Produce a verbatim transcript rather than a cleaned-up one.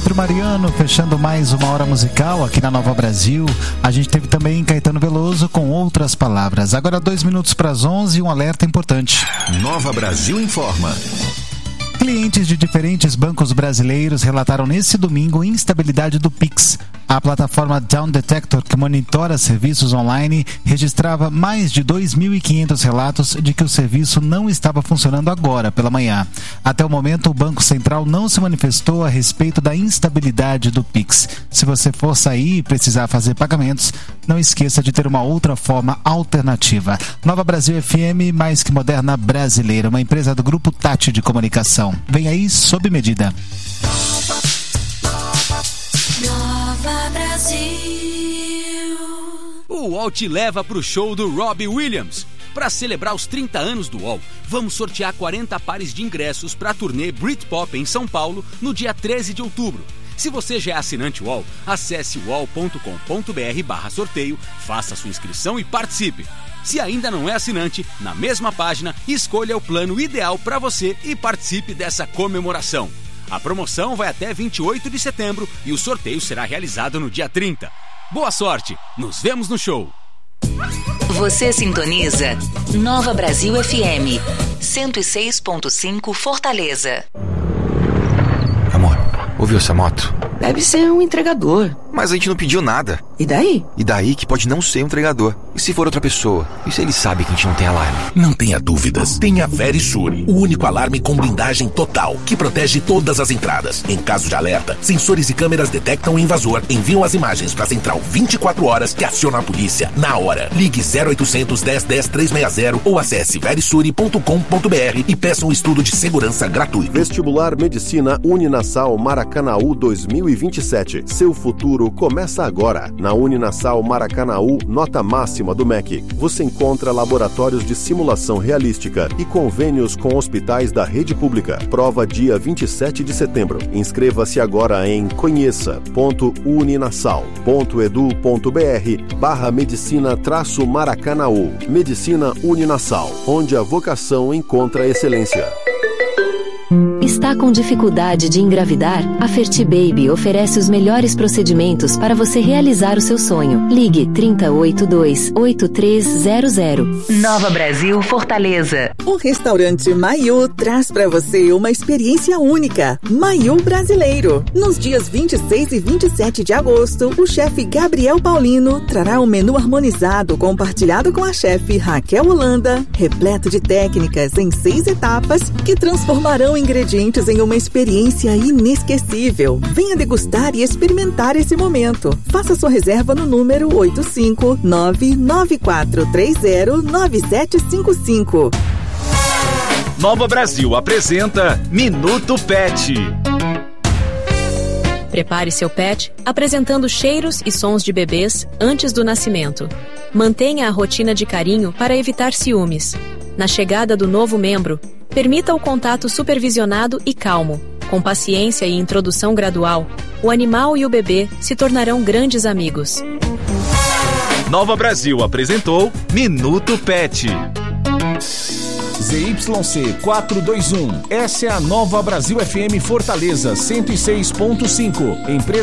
Pedro Mariano, fechando mais uma hora musical aqui na Nova Brasil. A gente teve também Caetano Veloso com Outras Palavras. Agora dois minutos para as onze e um alerta importante. Nova Brasil informa. Clientes de diferentes bancos brasileiros relataram nesse domingo instabilidade do Pix. A plataforma Down Detector, que monitora serviços online, registrava mais de dois mil e quinhentos relatos de que o serviço não estava funcionando agora pela manhã. Até o momento, o Banco Central não se manifestou a respeito da instabilidade do Pix. Se você for sair e precisar fazer pagamentos, não esqueça de ter uma outra forma alternativa. Nova Brasil F M, mais que moderna brasileira, uma empresa do Grupo Tati de Comunicação. Vem aí sob medida. Nova Brasil. O U O L te leva pro show do Robbie Williams. Para celebrar os trinta anos do U O L, vamos sortear quarenta pares de ingressos para a turnê Britpop em São Paulo no dia treze de outubro. Se você já é assinante U O L, acesse uol ponto com ponto br barra sorteio, faça sua inscrição e participe. Se ainda não é assinante, na mesma página, escolha o plano ideal para você e participe dessa comemoração. A promoção vai até vinte e oito de setembro e o sorteio será realizado no dia trinta. Boa sorte! Nos vemos no show! Você sintoniza Nova Brasil F M cento e seis ponto cinco Fortaleza. Amor, ouviu essa moto? Deve ser um entregador. Mas a gente não pediu nada. E daí? E daí que pode não ser um entregador. E se for outra pessoa? E se ele sabe que a gente não tem alarme? Não tenha dúvidas. Tenha Verisure, o único alarme com blindagem total, que protege todas as entradas. Em caso de alerta, sensores e câmeras detectam o invasor, enviam as imagens para a central vinte e quatro horas que aciona a polícia na hora. Ligue zero oitocentos, dez, dez, trezentos e sessenta ou acesse verisure ponto com ponto br e peça um estudo de segurança gratuito. Vestibular Medicina Uninasal Maracanaú dois mil e vinte e sete. Seu futuro começa agora. Na Uninasal Maracanaú, nota máxima do M E C. Você encontra laboratórios de simulação realística e convênios com hospitais da rede pública. Prova dia vinte e sete de setembro. Inscreva-se agora em conheça ponto uninasal ponto edu ponto br barra medicina traço Maracanaú. Medicina Uninasal, onde a vocação encontra excelência. Está com dificuldade de engravidar? A Fertibaby oferece os melhores procedimentos para você realizar o seu sonho. Ligue trinta, oitenta e dois, oitenta e três zero zero. Nova Brasil Fortaleza. O restaurante Maiú traz para você uma experiência única. Maiú Brasileiro. Nos dias vinte e seis e vinte e sete de agosto, o chefe Gabriel Paulino trará um menu harmonizado compartilhado com a chefe Raquel Holanda, repleto de técnicas em seis etapas que transformarão ingredientes em uma experiência inesquecível. Venha degustar e experimentar esse momento. Faça sua reserva no número oito cinco nove nove quatro três zero nove sete cinco cinco. Nova Brasil apresenta Minuto Pet. Prepare seu pet apresentando cheiros e sons de bebês antes do nascimento. Mantenha a rotina de carinho para evitar ciúmes. Na chegada do novo membro, permita o contato supervisionado e calmo. Com paciência e introdução gradual, o animal e o bebê se tornarão grandes amigos. Nova Brasil apresentou Minuto Pet. Z Y C quatrocentos e vinte e um. Essa é a Nova Brasil F M Fortaleza cento e seis ponto cinco. Empresa